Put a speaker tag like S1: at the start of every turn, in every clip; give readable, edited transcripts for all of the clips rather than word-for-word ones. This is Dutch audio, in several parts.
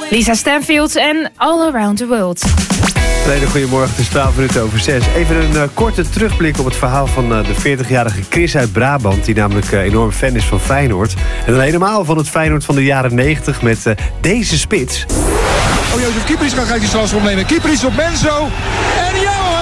S1: Lisa Stanfield en All Around the World.
S2: Een hele goedemorgen, het is 6:12. Even een korte terugblik op het verhaal van de 40-jarige Chris uit Brabant... die namelijk enorm fan is van Feyenoord. En dan helemaal van het Feyenoord van de jaren 90 met deze spits.
S3: Oh, Jozef Kieprits gaat die strafschop nemen. Kieprits op Menzo. En ja hoor!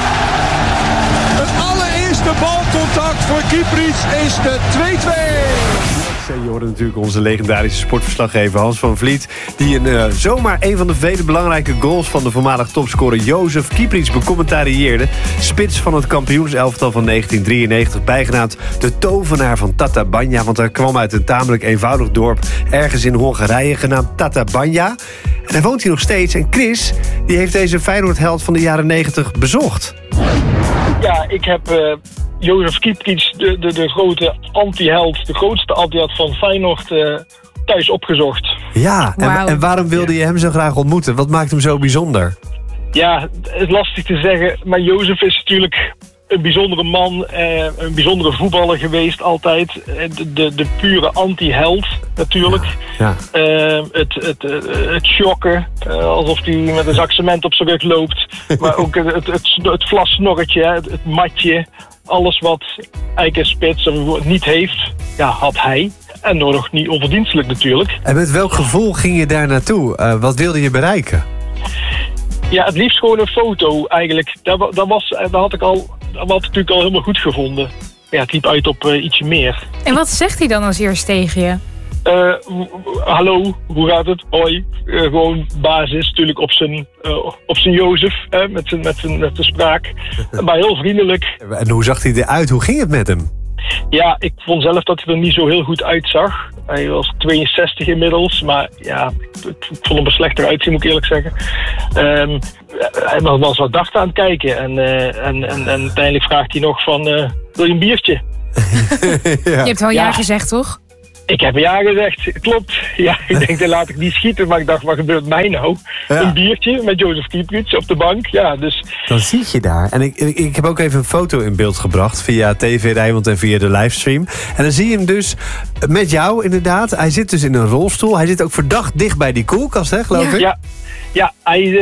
S3: Het allereerste balcontact voor Kieprits is de 2-2.
S2: Je hoorde natuurlijk onze legendarische sportverslaggever Hans van Vliet... die zomaar een van de vele belangrijke goals van de voormalig topscorer Jozef Kieprits becommentarieerde. Spits van het kampioenselftal van 1993, bijgenaamd de tovenaar van Tatabánya. Want hij kwam uit een tamelijk eenvoudig dorp ergens in Hongarije genaamd Tatabánya. En daar woont hij nog steeds. En Chris, die heeft deze Feyenoord-held van de jaren 90 bezocht.
S4: Ja, ik heb Jozef Kieprits, de grote anti-held, de grootste anti-held van Feyenoord, thuis opgezocht.
S2: Ja,
S1: Wow.
S2: en waarom wilde je hem zo graag ontmoeten? Wat maakt hem zo bijzonder?
S4: Ja, het is lastig te zeggen, maar Jozef is natuurlijk een bijzondere man, een bijzondere voetballer geweest altijd. De pure anti-held natuurlijk.
S2: Ja.
S4: Het shocken, alsof hij met een zak cement op zijn rug loopt. Maar ook het vlasnorretje, het matje. Alles wat eigenlijk een spits niet heeft, ja, had hij. En nog niet onverdienstelijk natuurlijk.
S2: En met welk gevoel ging je daar naartoe? Wat wilde je bereiken?
S4: Ja, het liefst gewoon een foto eigenlijk. Dat had ik natuurlijk al helemaal goed gevonden. Ja, het liep uit op ietsje meer.
S1: En wat zegt hij dan als eerst tegen je?
S4: Hallo, hoe gaat het? Hoi. Gewoon basis, natuurlijk op zijn Jozef, met zijn spraak. Maar heel vriendelijk.
S2: En hoe zag hij eruit? Hoe ging het met hem?
S4: Ja, ik vond zelf dat hij er niet zo heel goed uitzag. Hij was 62 inmiddels, maar ja, ik vond hem er slechter uitzien, moet ik eerlijk zeggen. Hij was wat dacht aan het kijken en uiteindelijk vraagt hij nog van, wil je een biertje?
S1: Je hebt wel ja gezegd, toch?
S4: Ik heb ja gezegd, klopt. Ja, ik denk, dat laat ik niet schieten, maar ik dacht, wat gebeurt mij nou?
S2: Ja.
S4: Een biertje met Jozef Kieprits op de bank, ja, dus...
S2: Dan zie je daar. En ik heb ook even een foto in beeld gebracht via TV Rijnmond en via de livestream. En dan zie je hem dus met jou inderdaad. Hij zit dus in een rolstoel. Hij zit ook verdacht dicht bij die koelkast, hè, geloof ik?
S4: Ja, hij